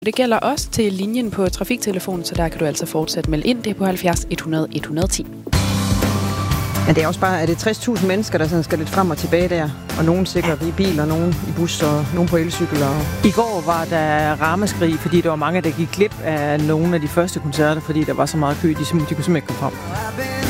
Det gælder også til linjen på trafiktelefonen, så der kan du altså fortsat melde ind. Det er på 70 100 110. Men det er også bare, at det er 60.000 mennesker, der sådan skal lidt frem og tilbage der. Og nogen sikkert i bil, og nogen i bus, og nogen på elcykel. I går var der ramaskrig, fordi der var mange, der gik glip af nogle af de første koncerter, fordi der var så meget kø, de kunne simpelthen ikke komme frem.